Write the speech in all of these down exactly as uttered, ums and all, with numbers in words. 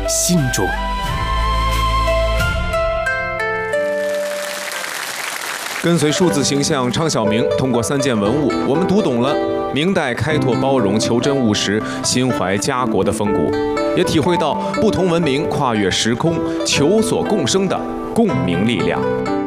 心中。 跟随数字形象昌小明，通过三件文物，我们读懂了明代开拓包容、求真务实、心怀家国的风骨，也体会到不同文明跨越时空、求所共生的共鸣力量。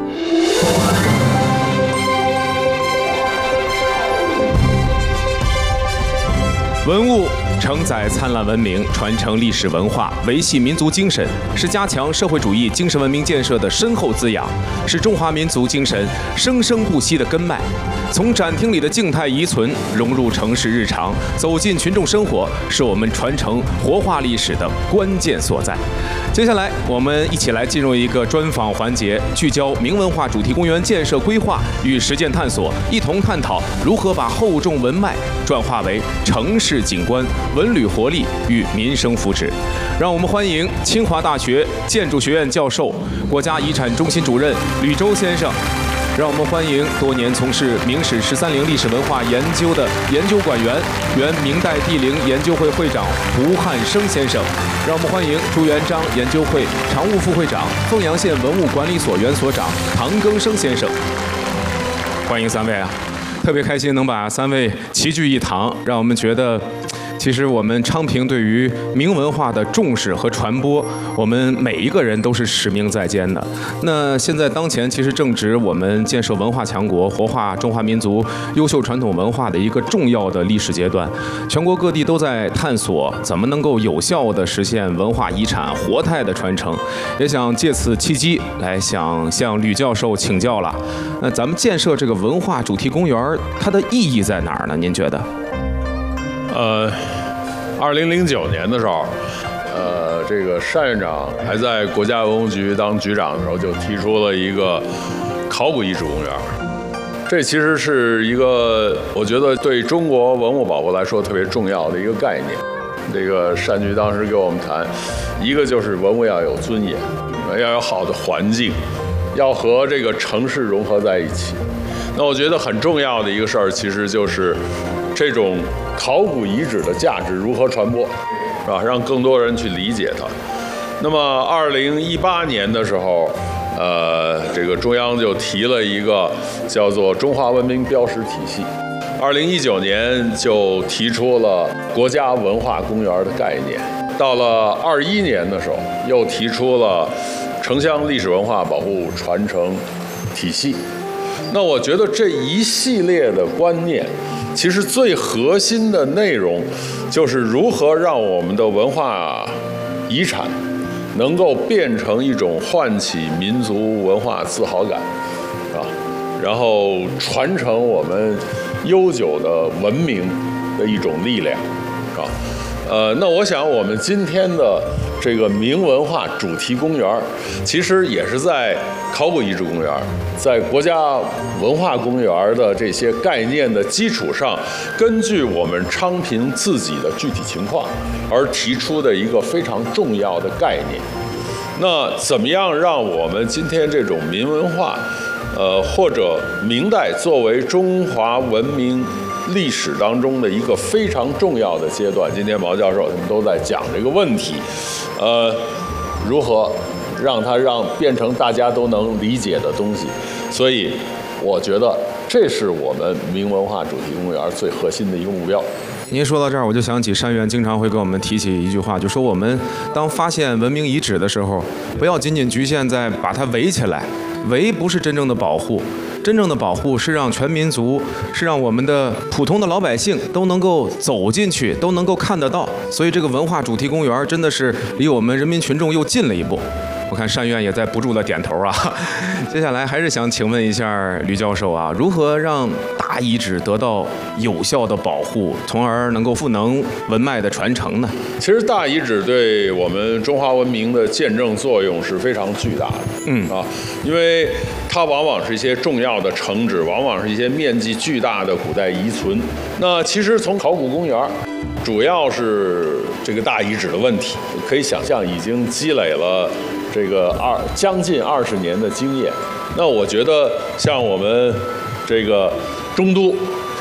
文物承载灿烂文明，传承历史文化，维系民族精神，是加强社会主义精神文明建设的深厚滋养，是中华民族精神生生不息的根脉。从展厅里的静态遗存融入城市日常，走进群众生活，是我们传承活化历史的关键所在。接下来，我们一起来进入一个专访环节，聚焦明文化主题公园建设规划与实践探索，一同探讨如何把厚重文脉转化为城市景观、文旅活力与民生福祉。让我们欢迎清华大学建筑学院教授、国家遗产中心主任吕周先生。让我们欢迎多年从事明史十三陵历史文化研究的研究馆员、原明代帝陵研究会会长胡汉生先生。让我们欢迎朱元璋研究会常务副会长、凤阳县文物管理所原所长唐庚生先生。欢迎三位啊！特别开心能把三位齐聚一堂，让我们觉得其实我们昌平对于明文化的重视和传播，我们每一个人都是使命在肩的。那现在当前其实正值我们建设文化强国、活化中华民族优秀传统文化的一个重要的历史阶段，全国各地都在探索怎么能够有效地实现文化遗产活态的传承。也想借此契机来想向吕教授请教了。那咱们建设这个文化主题公园，它的意义在哪儿呢？您觉得？ 呃，二零零九年的时候，呃，这个单院长还在国家文物局当局长的时候，就提出了一个考古遗址公园。这其实是一个我觉得对中国文物保护来说特别重要的一个概念。这个单局当时给我们谈，一个就是文物要有尊严，要有好的环境，要和这个城市融合在一起。那我觉得很重要的一个事儿，其实就是这种考古遗址的价值如何传播，是吧？让更多人去理解它。那么，二零一八年的时候，呃，这个中央就提了一个叫做中华文明标识体系。二零一九年就提出了国家文化公园的概念。到了二一年的时候，又提出了城乡历史文化保护传承体系。那我觉得这一系列的观念，其实最核心的内容就是如何让我们的文化遗产能够变成一种唤起民族文化自豪感啊，然后传承我们悠久的文明的一种力量啊。呃，那我想我们今天的这个明文化主题公园，其实也是在考古遗址公园，在国家文化公园的这些概念的基础上，根据我们昌平自己的具体情况而提出的一个非常重要的概念。那怎么样让我们今天这种民文化，呃，或者明代作为中华文明历史当中的一个非常重要的阶段，今天毛教授他们都在讲这个问题，呃，如何让它让变成大家都能理解的东西。所以我觉得这是我们明文化主题公园最核心的一个目标。 您说到这儿，我就想起单院经常会跟我们提起一句话，就说我们当发现文明遗址的时候，不要仅仅局限在把它围起来，围不是真正的保护，真正的保护是让全民族，是让我们的普通的老百姓都能够走进去，都能够看得到。所以这个文化主题公园真的是离我们人民群众又近了一步。我看单院也在不住的点头啊。接下来还是想请问一下吕教授啊，如何让大遗址得到有效的保护，从而能够赋能文脉的传承呢？ 其实大遗址对我们中华文明的见证作用是非常巨大的，嗯啊，因为它往往是一些重要的城址，往往是一些面积巨大的古代遗存。那其实从考古公园，主要是这个大遗址的问题，可以想象已经积累了这个二将近二十年的经验。那我觉得像我们这个中都是吧，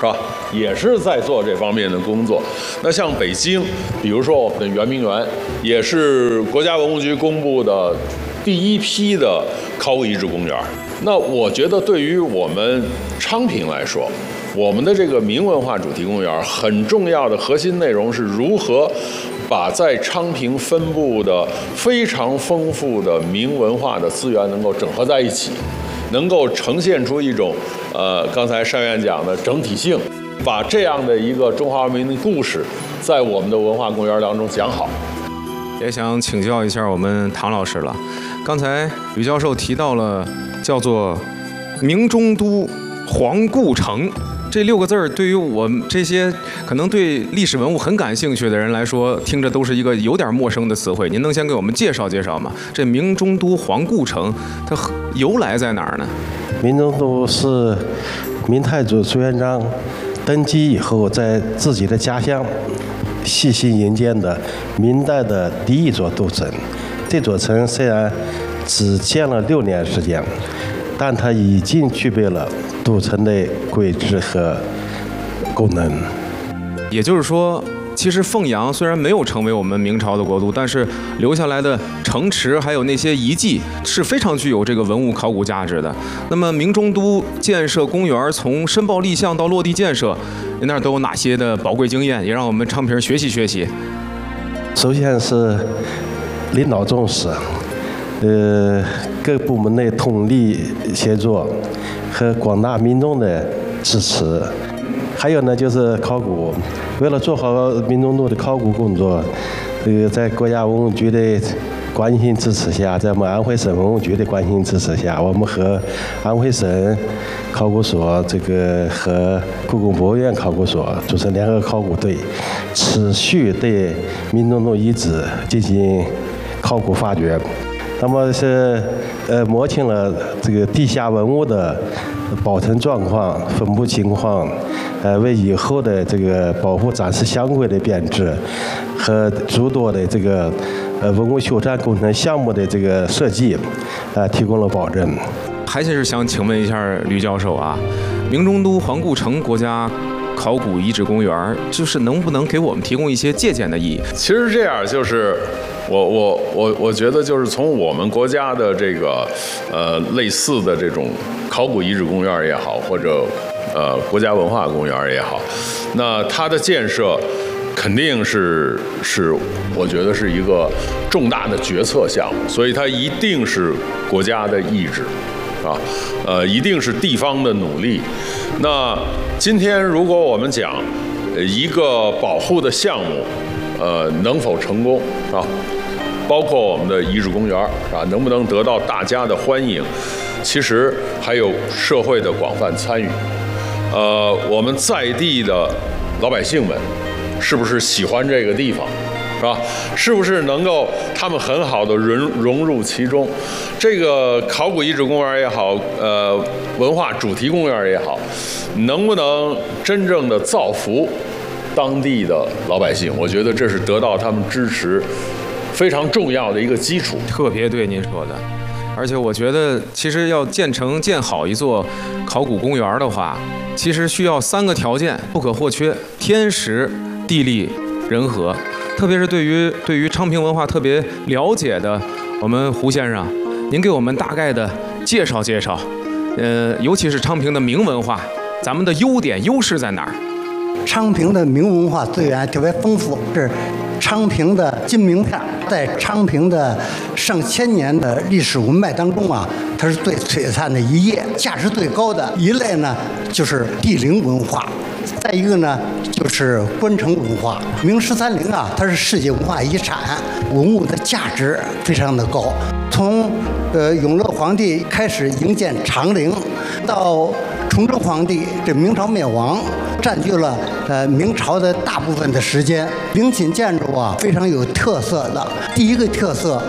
也是在做这方面的工作。那像北京，比如说我们的圆明园，也是国家文物局公布的第一批的考古遗址公园。那我觉得对于我们昌平来说，我们的这个明文化主题公园很重要的核心内容是如何把在昌平分布的非常丰富的明文化的资源能够整合在一起，能够呈现出一种呃刚才单院讲的整体性，把这样的一个中华文明的故事在我们的文化公园当中讲好。 也想请教一下我们唐老师了，刚才吕教授提到了叫做明中都皇固城这六个字儿，对于我们这些可能对历史文物很感兴趣的人来说，听着都是一个有点陌生的词汇。您能先给我们介绍介绍吗？这明中都皇固城它由来在哪儿呢？ 明中都是明太祖朱元璋登基以后，在自己的家乡细心营建的明代的第一座都城。这座城虽然只建了六年时间，但它已经具备了都城的规制和功能。 也就是说，其实凤阳虽然没有成为我们明朝的国都，但是留下来的城池还有那些遗迹是非常具有这个文物考古价值的。那么明中都建设公园，从申报立项到落地建设，您那儿都有哪些的宝贵经验，也让我们昌平学习学习？ 首先是领导重视，呃，各部门的通力协作和广大民众的支持。还有呢，就是考古，为了做好明中都的考古工作，这个在国家文物局的关心支持下，在我们安徽省文物局的关心支持下，我们和安徽省考古所这个和故宫博物院考古所组成联合考古队，持续对明中都遗址进行考古发掘。那么是呃摸清了这个地下文物的保存状况、分布情况，呃，为以后的这个保护展示相关的编制和诸多的这个呃文物修缮工程项目的这个设计，呃，提供了保证。 还是想请问一下吕教授啊，明中都皇固城国家考古遗址公园，就是能不能给我们提供一些借鉴的意义？ 其实这样就是。我我我我觉得就是从我们国家的这个呃类似的这种考古遗址公园也好，或者呃国家文化公园也好，那它的建设肯定是是我觉得是一个重大的决策项目，所以它一定是国家的意志啊，呃一定是地方的努力。那今天如果我们讲一个保护的项目，呃能否成功啊？包括我们的遗址公园啊，能不能得到大家的欢迎？其实还有社会的广泛参与。呃，我们在地的老百姓们，是不是喜欢这个地方，是吧？是不是能够他们很好的融融入其中？这个考古遗址公园也好，呃，文化主题公园也好，能不能真正的造福当地的老百姓？我觉得这是得到他们支持非常重要的一个基础。 特别对您说的，而且我觉得其实要建成建好一座考古公园的话，其实需要三个条件不可或缺：天时、地利、人和。特别是对于对于昌平文化特别了解的我们胡先生，您给我们大概的介绍介绍，呃，尤其是昌平的明文化，咱们的优点优势在哪儿？ 昌平的明文化资源特别丰富，是昌平的金名片，在昌平的上千年的历史文脉当中啊，它是最璀璨的一页。价值最高的一类呢，就是帝陵文化；再一个呢，就是关城文化。明十三陵啊，它是世界文化遗产，文物的价值非常的高。从呃永乐皇帝开始营建长陵，到崇祯皇帝这明朝灭亡，占据了呃明朝的大部分的时间。陵寝建筑啊非常有特色的，第一个特色，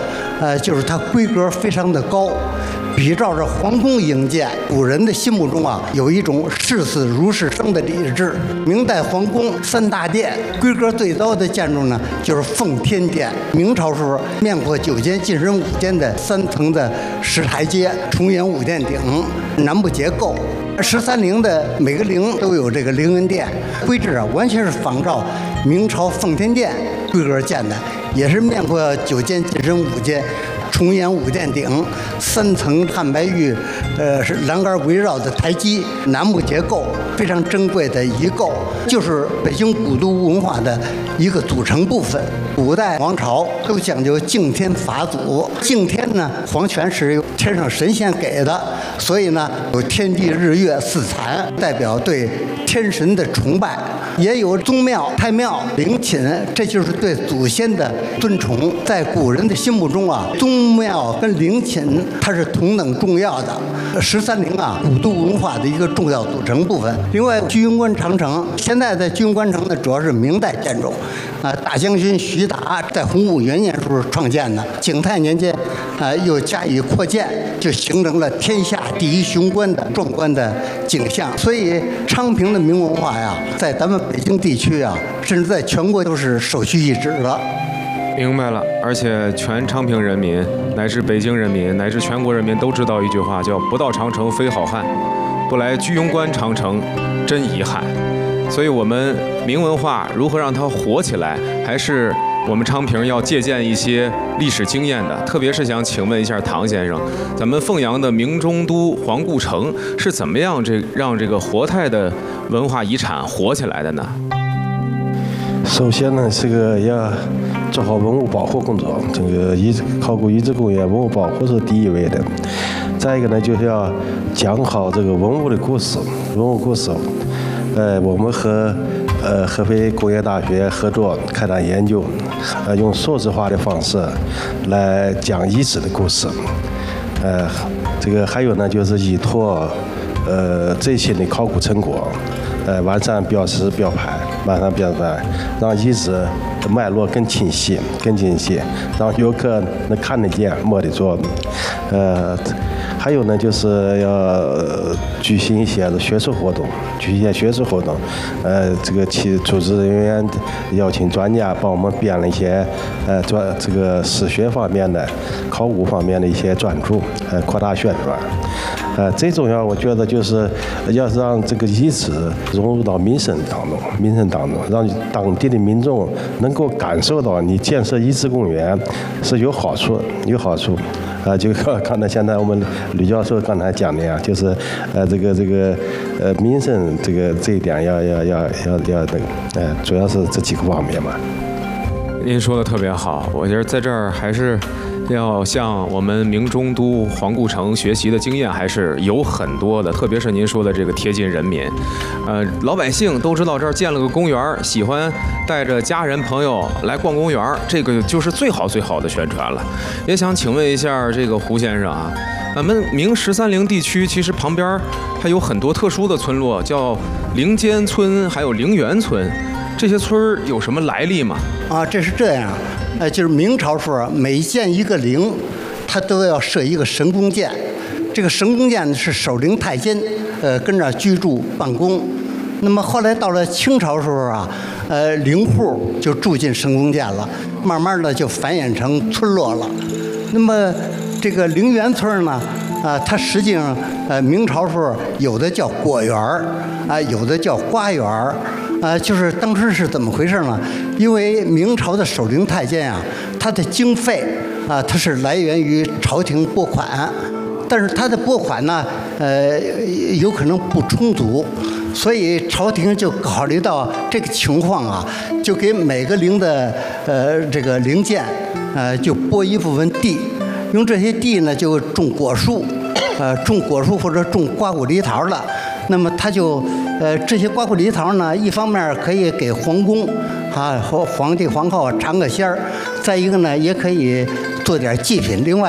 呃，就是它规格非常的高。比照着皇宫营建，古人的心目中啊，有一种视死如是生的礼制。明代皇宫三大殿，规格最高的建筑呢，就是奉天殿。明朝时候面阔九间，进深五间的三层的石台阶，重檐五殿顶，南部结构。十三陵的每个陵都有这个凌云殿，规制啊，完全是仿照明朝奉天殿规格建的，也是面阔九间，进深五间。重檐五殿顶，三层汉白玉，呃，是栏杆围绕的台基，楠木结构，非常珍贵的遗构，就是北京古都文化的一个组成部分。古代王朝都讲究敬天法祖，敬天呢，皇权是天上神仙给的，所以呢，有天地日月四坛，代表对天神的崇拜，也有宗庙、太庙、陵寝，这就是对祖先的尊崇。在古人的心目中啊，宗庙跟陵寝它是同等重要的。十三陵啊，古都文化的一个重要组成部分。另外，居庸关长城，现在的居庸关城呢，主要是明代建筑，啊，大将军徐达在洪武元年时候创建的，景泰年间，啊，又加以扩建，就形成了天下第一雄关的壮观的景象。所以，昌平的明文化呀，在咱们北京地区啊，甚至在全国都是首屈一指的。 明白了，而且全昌平人民，乃至北京人民，乃至全国人民都知道一句话，叫“不到长城非好汉，不来居庸关长城真遗憾”。所以，我们明文化如何让它火起来，还是我们昌平要借鉴一些历史经验的。特别是想请问一下唐先生，咱们凤阳的明中都皇固城是怎么样这让这个活态的文化遗产火起来的呢？ 首先呢，这个要做好文物保护工作，这个遗考古遗址公园文物保护是第一位的。再一个呢，就是要讲好这个文物的故事，文物故事。呃，我们和呃合肥工业大学合作开展研究，呃，用数字化的方式来讲遗址的故事。呃，这个还有呢，就是依托呃最新的考古成果，呃，完善标识标牌。完善标牌，让遗址的脉络更清晰、更清晰，让游客能看得见、摸得着。呃，还有呢，就是要举行一些学术活动，举行一些学术活动。呃，这个其组织人员邀请专家帮我们编了一些呃专这个史学方面的、考古方面的一些专著，呃，扩大宣传。呃，最重要，我觉得就是要让这个遗址融入到民生当中，民生当中，让当地的民众能够感受到你建设遗址公园是有好处，有好处。啊，就刚才现在我们吕教授刚才讲的呀，就是呃这个这个呃民生这个这一点要要要要要那个，呃，主要是这几个方面嘛。 您说的特别好，我觉得在这儿还是要向我们明中都皇固城学习的经验还是有很多的，特别是您说的这个贴近人民。呃，老百姓都知道这儿建了个公园，喜欢带着家人朋友来逛公园，这个就是最好最好的宣传了。也想请问一下这个胡先生啊，咱们明十三陵地区其实旁边还有很多特殊的村落，叫陵间村，还有陵园村。这些村儿有什么来历吗？ 啊，这是这样，呃，就是明朝时候每建一个陵，它都要设一个神宫监。这个神宫监是守陵太监，呃，跟着居住办公。那么后来到了清朝时候啊，呃，陵户就住进神宫监了，慢慢的就繁衍成村落了。那么这个陵园村呢，啊，它实际上呃明朝时候有的叫果园儿，啊，有的叫花园儿。啊，就是当时是怎么回事呢？因为明朝的守陵太监啊，他的经费啊，它是来源于朝廷拨款，但是他的拨款呢，呃，有可能不充足，所以朝廷就考虑到这个情况啊，就给每个陵的呃这个陵监，呃，就拨一部分地，用这些地呢就种果树，呃，种果树或者种瓜果梨桃了。那么他就，呃，这些瓜果梨桃呢，一方面可以给皇宫，啊，和皇帝皇后尝个鲜儿；再一个呢，也可以做点祭品。另外，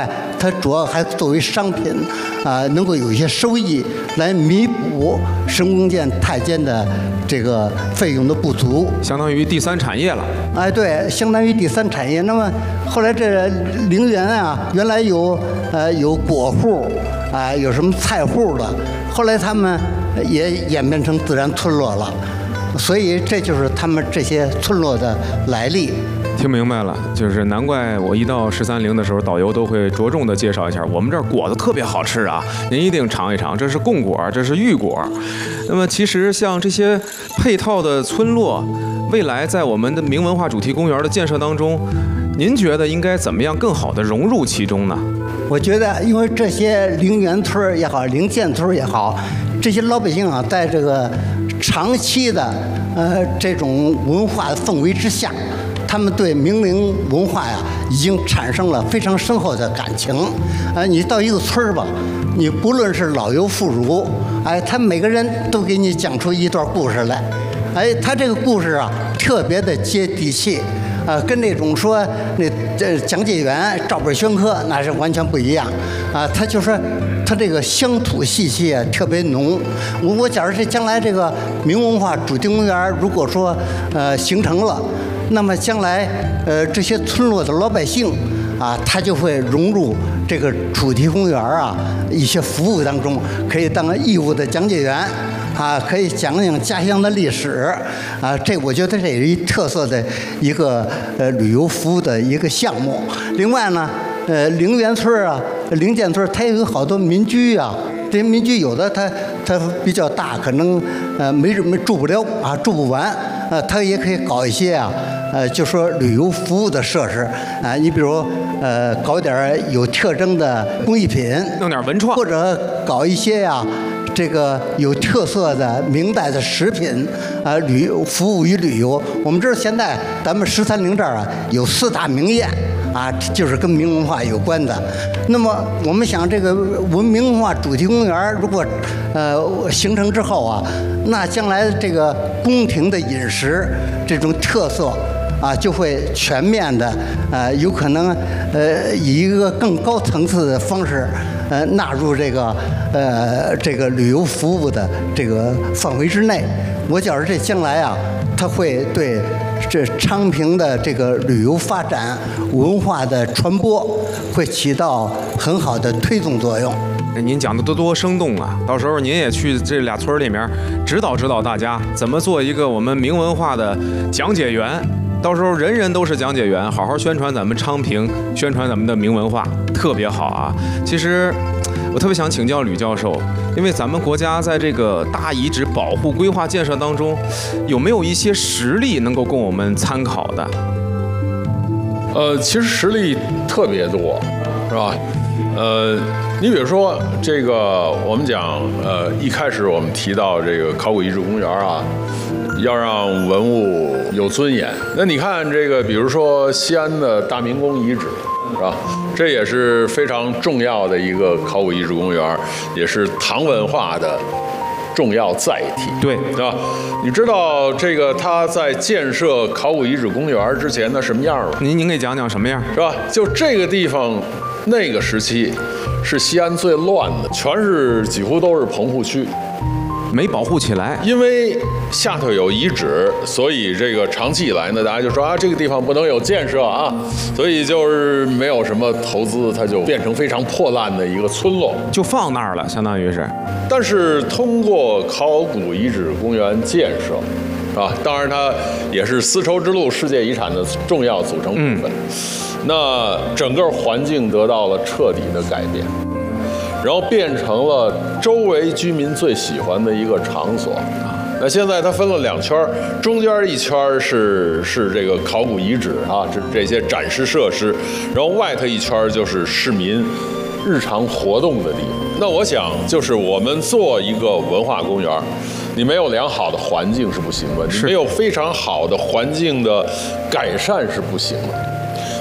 它主要还作为商品，啊，能够有一些收益来弥补神宫殿太监的这个费用的不足， 相当于第三产业了。 哎，对，相当于第三产业。那么后来这陵园啊，原来有呃有果户啊，有什么菜户的，后来他们也演变成自然村落了，所以这就是他们这些村落的来历。 听明白了，就是难怪我一到十三陵的时候，导游都会着重的介绍一下，我们这儿果子特别好吃啊，您一定尝一尝，这是贡果，这是玉果。那么其实像这些配套的村落，未来在我们的明文化主题公园的建设当中，您觉得应该怎么样更好的融入其中呢？ 我觉得，因为这些陵园村也好，陵建村也好，这些老百姓啊，在这个长期的呃这种文化氛围之下，他们对明陵文化呀，已经产生了非常深厚的感情。呃，你到一个村儿吧，你不论是老幼妇孺，哎，他每个人都给你讲出一段故事来，哎，他这个故事啊，特别的接地气。呃，跟那种说那这讲解员照本宣科那是完全不一样，啊，他就说他这个乡土气息啊特别浓。我我假如是将来这个明文化主题公园如果说呃形成了，那么将来呃这些村落的老百姓啊，他就会融入这个主题公园啊一些服务当中，可以当义务的讲解员。啊，可以讲讲家乡的历史，啊，这我觉得这也是一特色的一个呃旅游服务的一个项目。另外呢，呃，陵园村啊、陵建村，它也有好多民居啊。这些民居有的它它比较大，可能呃没没住不了啊，住不完。呃，它也可以搞一些啊，呃，就说旅游服务的设施啊，你比如呃搞点有特征的工艺品， 弄点文创， 或者搞一些呀、啊。这个有特色的明代的食品，啊，旅服务于旅游。我们知道现在咱们十三陵这儿啊有四大名宴，啊，就是跟明文化有关的。那么我们想，这个文明文化主题公园如果呃形成之后啊，那将来这个宫廷的饮食这种特色。啊，就会全面的，呃，有可能，呃，以一个更高层次的方式，呃，纳入这个，呃，这个旅游服务的这个范围之内。我觉着这将来啊，它会对这昌平的这个旅游发展、文化的传播，会起到很好的推动作用。 您讲的多多生动啊！到时候您也去这俩村里面指导指导大家怎么做一个我们明文化的讲解员。到时候人人都是讲解员，好好宣传咱们昌平，宣传咱们的明文化，特别好啊！其实我特别想请教吕教授，因为咱们国家在这个大遗址保护规划建设当中，有没有一些实例能够供我们参考的？ 呃，其实实例特别多，是吧？呃，你比如说这个，我们讲，呃，一开始我们提到这个考古遗址公园啊。要让文物有尊严，那你看这个，比如说西安的大明宫遗址，是吧？这也是非常重要的一个考古遗址公园，也是唐文化的重要载体， 对， 对吧？你知道这个它在建设考古遗址公园之前它什么样吗？ 您您给讲讲什么样， 是吧？就这个地方，那个时期是西安最乱的，全是几乎都是棚户区。 没保护起来， 因为下头有遗址，所以这个长期以来呢，大家就说啊，这个地方不能有建设啊，所以就是没有什么投资，它就变成非常破烂的一个村落， 就放那儿了，相当于是。 但是通过考古遗址公园建设，啊，当然它也是丝绸之路世界遗产的重要组成部分，嗯、那整个环境得到了彻底的改变。然后变成了周围居民最喜欢的一个场所。那现在它分了两圈，中间一圈是是这个考古遗址啊，这这些展示设施，然后外头一圈就是市民日常活动的地方。那我想，就是我们做一个文化公园，你没有良好的环境是不行的，你没有非常好的环境的改善是不行的。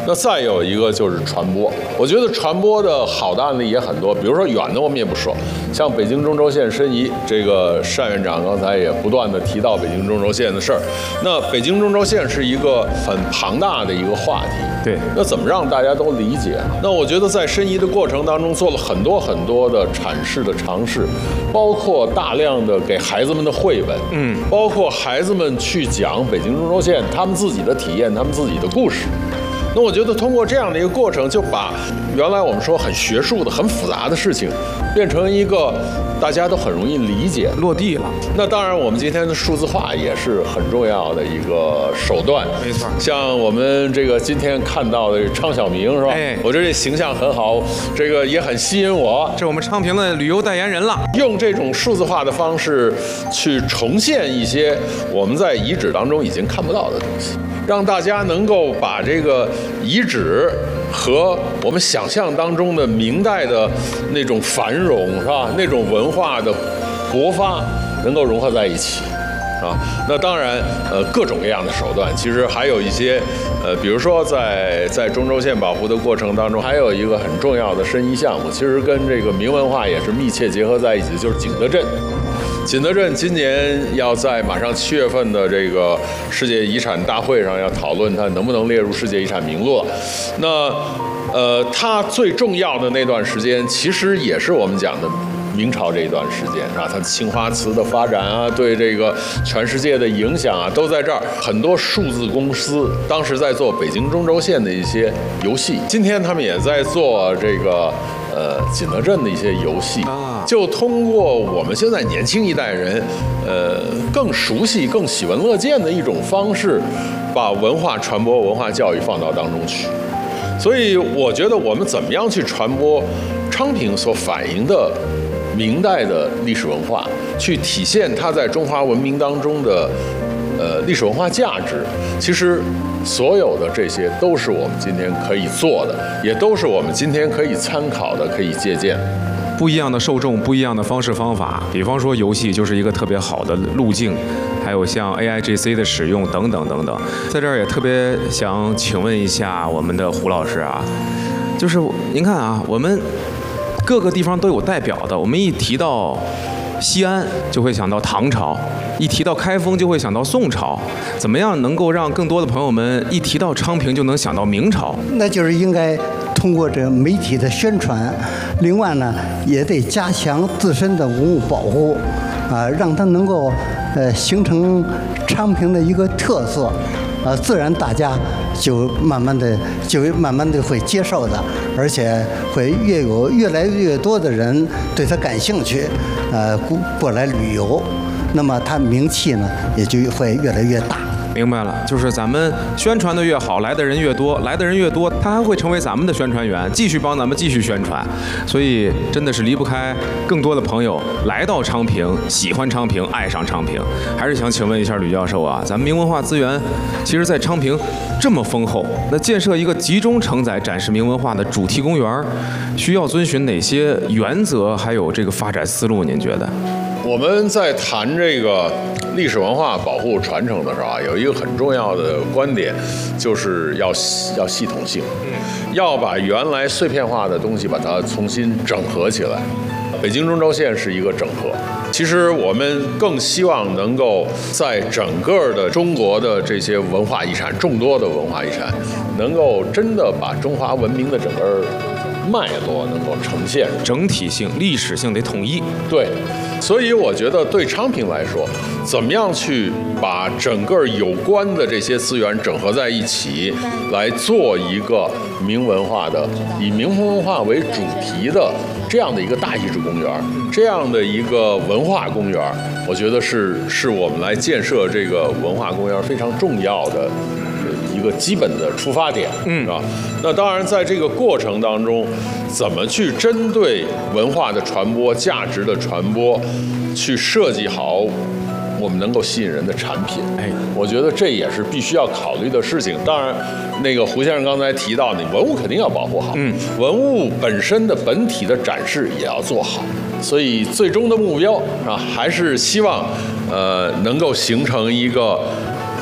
那再有一个就是传播，我觉得传播的好的案例也很多，比如说远的我们也不说，像北京中轴线申遗，这个单院长刚才也不断的提到北京中轴线的事儿。那北京中轴线是一个很庞大的一个话题， 对， 那怎么让大家都理解？那我觉得在申遗的过程当中做了很多很多的阐释的尝试，包括大量的给孩子们的绘本，嗯，包括孩子们去讲北京中轴线他们自己的体验，他们自己的故事。那我觉得通过这样的一个过程，就把原来我们说很学术的、很复杂的事情，变成一个大家都很容易理解、 落地了。 那当然，我们今天的数字化也是很重要的一个手段。 没错， 像我们这个今天看到的昌小明是吧？ 哎， 我觉得这形象很好，这个也很吸引我。 这是我们昌平的旅游代言人了。 用这种数字化的方式去重现一些我们在遗址当中已经看不到的东西。让大家能够把这个遗址和我们想象当中的明代的那种繁荣是吧，那种文化的勃发能够融合在一起啊。那当然，呃，各种各样的手段，其实还有一些，呃，比如说在在中轴线保护的过程当中，还有一个很重要的申遗项目，其实跟这个明文化也是密切结合在一起的，就是景德镇。景德镇今年要在马上七月份的这个世界遗产大会上要讨论它能不能列入世界遗产名录了。那呃，它最重要的那段时间，其实也是我们讲的明朝这一段时间啊，它青花瓷的发展啊，对这个全世界的影响啊，都在这儿。很多数字公司当时在做北京中轴线的一些游戏，今天他们也在做这个。呃，景德镇的一些游戏，就通过我们现在年轻一代人，呃，更熟悉、更喜闻乐见的一种方式，把文化传播、文化教育放到当中去。所以，我觉得我们怎么样去传播昌平所反映的明代的历史文化，去体现它在中华文明当中的呃历史文化价值，其实。所有的这些都是我们今天可以做的，也都是我们今天可以参考的、可以借鉴。 不一样的受众，不一样的方式方法。比方说游戏就是一个特别好的路径，还有像 A I G C 的使用等等等等。在这儿也特别想请问一下我们的胡老师啊，就是您看啊，我们各个地方都有代表的，我们一提到西安就会想到唐朝，一提到开封就会想到宋朝，怎么样能够让更多的朋友们一提到昌平就能想到明朝？ 那就是应该通过这个媒体的宣传，另外呢也得加强自身的文物保护，啊，让它能够呃形成昌平的一个特色，啊，自然大家就慢慢的就慢慢的会接受的，而且会越有越来越多的人对它感兴趣，呃，过过来旅游，那么它名气呢也就会越来越大。 明白了，就是咱们宣传的越好，来的人越多，来的人越多，他还会成为咱们的宣传员，继续帮咱们继续宣传。所以真的是离不开更多的朋友来到昌平，喜欢昌平，爱上昌平。还是想请问一下吕教授啊，咱们明文化资源其实在昌平这么丰厚，那建设一个集中承载展示明文化的主题公园，需要遵循哪些原则，还有这个发展思路？您觉得？ 我们在谈这个历史文化保护传承的时候啊，有一个很重要的观点，就是要要系统性，要把原来碎片化的东西把它重新整合起来。北京中轴线是一个整合，其实我们更希望能够在整个的中国的这些文化遗产，众多的文化遗产，能够真的把中华文明的整个脉络能够呈现整体性、历史性得统一。 对，所以我觉得对昌平来说，怎么样去把整个有关的这些资源整合在一起，来做一个明文化的、以明文化为主题的这样的一个大遗址公园，这样的一个文化公园，我觉得是是我们来建设这个文化公园非常重要的一个基本的出发点，嗯，啊，那当然在这个过程当中，怎么去针对文化的传播、价值的传播，去设计好我们能够吸引人的产品，哎，我觉得这也是必须要考虑的事情。当然，那个胡先生刚才提到，你文物肯定要保护好，嗯，文物本身的本体的展示也要做好。所以最终的目标啊，还是希望呃能够形成一个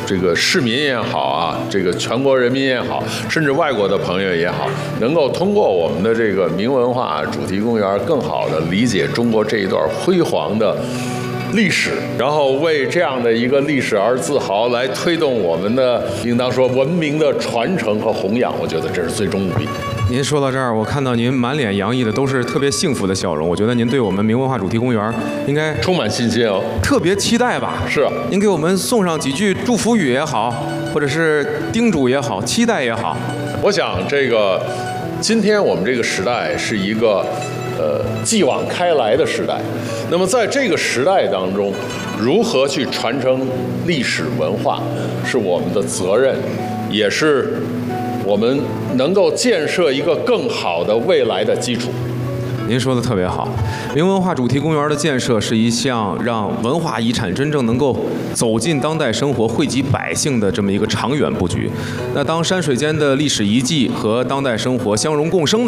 这个市民也好啊，这个全国人民也好，甚至外国的朋友也好，能够通过我们的这个明文化主题公园，更好的理解中国这一段辉煌的历史，然后为这样的一个历史而自豪，来推动我们的应当说文明的传承和弘扬。我觉得这是最终目的。 您说到这儿，我看到您满脸洋溢的都是特别幸福的笑容。我觉得您对我们明文化主题公园应该充满信心哦， 特别期待吧？ 是。 您给我们送上几句祝福语也好，或者是叮嘱也好，期待也好。 我想这个，今天我们这个时代是一个呃继往开来的时代。那么在这个时代当中，如何去传承历史文化，是我们的责任，也是我们能够建设一个更好的未来的基础。 您说的特别好，明文化主题公园的建设是一项让文化遗产真正能够走进当代生活、惠及百姓的这么一个长远布局。那当山水间的历史遗迹和当代生活相融共生的